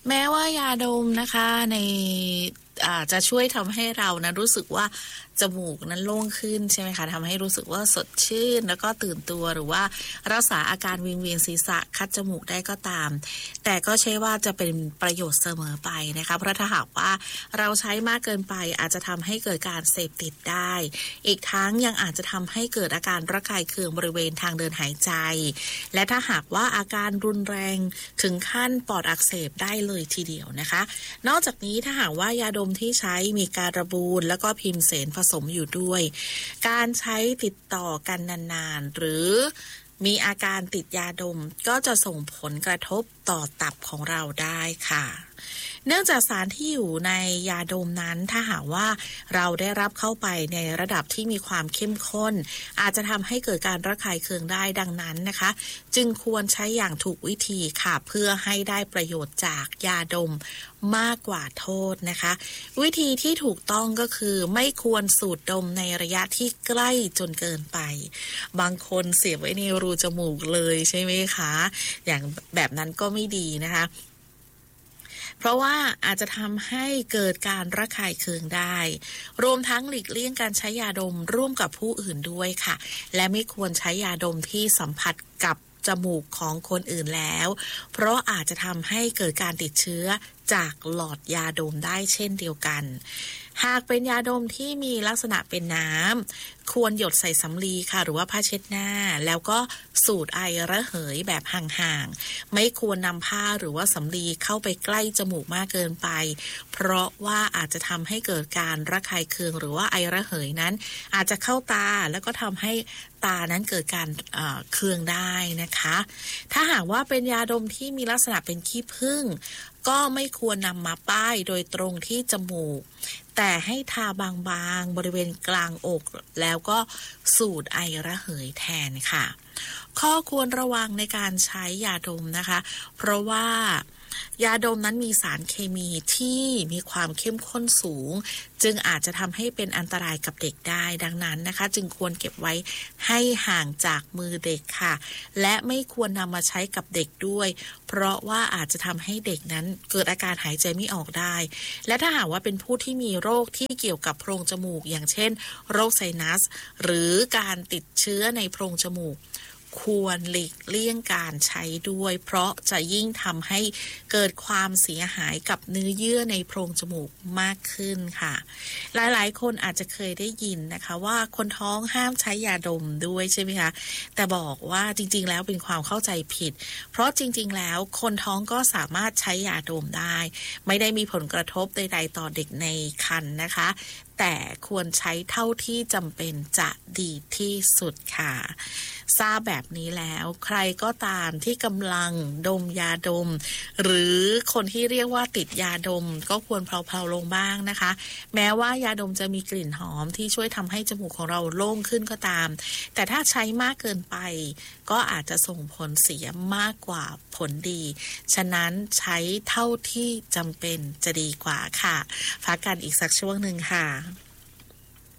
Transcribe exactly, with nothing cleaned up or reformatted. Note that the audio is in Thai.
แม้ว่ายาดมนะคะในอาจจะช่วยทำให้เรานะรู้สึกว่าจมูกนั้นโล่งขึ้นใช่ไหมคะทำให้รู้สึกว่าสดชื่นแล้วก็ตื่นตัวหรือว่ารักษาอาการวิงเวียนศีรษะคัดจมูกได้ก็ตามแต่ก็ใช่ว่าจะเป็นประโยชน์เสมอไปนะคะเพราะถ้าหากว่าเราใช้มากเกินไปอาจจะทำให้เกิดการเสพติดได้อีกทั้งยังอาจจะทำให้เกิดอาการระคายเคืองบริเวณทางเดินหายใจและถ้าหากว่าอาการรุนแรงถึงขั้นปอดอักเสบได้เลยทีเดียวนะคะนอกจากนี้ถ้าหากว่ายาดมที่ใช้มีการระบูนแล้วก็พิมเสนผสมอยู่ด้วยการใช้ติดต่อกันนานๆหรือมีอาการติดยาดมก็จะส่งผลกระทบต่อตับของเราได้ค่ะเนื่องจากสารที่อยู่ในยาดมนั้นถ้าหากว่าเราได้รับเข้าไปในระดับที่มีความเข้มข้นอาจจะทำให้เกิดการระคายเคืองได้ดังนั้นนะคะจึงควรใช้อย่างถูกวิธีค่ะเพื่อให้ได้ประโยชน์จากยาดมมากกว่าโทษนะคะวิธีที่ถูกต้องก็คือไม่ควรสูดดมในระยะที่ใกล้จนเกินไปบางคนเสียบไว้ในรูจมูกเลยใช่ไหมคะอย่างแบบนั้นก็ไม่ดีนะคะเพราะว่าอาจจะทำให้เกิดการระคายเคืองได้รวมทั้งหลีกเลี่ยงการใช้ยาดมร่วมกับผู้อื่นด้วยค่ะและไม่ควรใช้ยาดมที่สัมผัสกับจมูกของคนอื่นแล้วเพราะอาจจะทำให้เกิดการติดเชื้อจากหลอดยาดมได้เช่นเดียวกันหากเป็นยาดมที่มีลักษณะเป็นน้ำควรหยดใส่สำลีค่ะหรือว่าผ้าเช็ดหน้าแล้วก็สูดไอระเหยแบบห่างๆไม่ควรนำผ้าหรือว่าสำลีเข้าไปใกล้จมูกมากเกินไปเพราะว่าอาจจะทำให้เกิดการระคายเคืองหรือว่าไอระเหยนั้นอาจจะเข้าตาแล้วก็ทำให้ตานั้นเกิดการเอ่อเคืองได้นะคะถ้าหากว่าเป็นยาดมที่มีลักษณะเป็นขี้ผึ้งก็ไม่ควรนำมาป้ายโดยตรงที่จมูกแต่ให้ทาบางๆบริเวณกลางอกแล้วก็สูดไอระเหยแทนค่ะข้อควรระวังในการใช้ยาดมนะคะเพราะว่ายาดมนั้นมีสารเคมีที่มีความเข้มข้นสูงจึงอาจจะทำให้เป็นอันตรายกับเด็กได้ดังนั้นนะคะจึงควรเก็บไว้ให้ห่างจากมือเด็กค่ะและไม่ควรนำมาใช้กับเด็กด้วยเพราะว่าอาจจะทำให้เด็กนั้นเกิดอาการหายใจไม่ออกได้และถ้าหากว่าเป็นผู้ที่มีโรคที่เกี่ยวกับโพรงจมูกอย่างเช่นโรคไซนัสหรือการติดเชื้อในโพรงจมูกควรหลีกเลี่ยงการใช้ด้วยเพราะจะยิ่งทำให้เกิดความเสียหายกับเนื้อเยื่อในโพรงจมูกมากขึ้นค่ะหลายๆคนอาจจะเคยได้ยินนะคะว่าคนท้องห้ามใช้ยาดมด้วยใช่ไหมคะแต่บอกว่าจริงๆแล้วเป็นความเข้าใจผิดเพราะจริงๆแล้วคนท้องก็สามารถใช้ยาดมได้ไม่ได้มีผลกระทบใดๆต่อเด็กในครรภ์นะคะแต่ควรใช้เท่าที่จำเป็นจะดีที่สุดค่ะทราบแบบนี้แล้วใครก็ตามที่กำลังดมยาดมหรือคนที่เรียกว่าติดยาดมก็ควรเพลาๆลงบ้างนะคะแม้ว่ายาดมจะมีกลิ่นหอมที่ช่วยทำให้จมูกของเราโล่งขึ้นก็ตามแต่ถ้าใช้มากเกินไปก็อาจจะส่งผลเสียมากกว่าผลดีฉะนั้นใช้เท่าที่จำเป็นจะดีกว่าค่ะพักกันอีกสักช่วงหนึ่งค่ะ